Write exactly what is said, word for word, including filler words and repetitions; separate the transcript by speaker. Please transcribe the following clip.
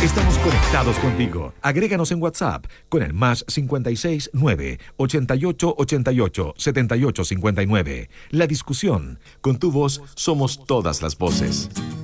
Speaker 1: Estamos conectados contigo. Agréganos en WhatsApp con el más cincuenta y seis nueve ochenta y ocho ochenta y ocho setenta y ocho cincuenta y nueve. La discusión. Con tu voz somos todas las voces.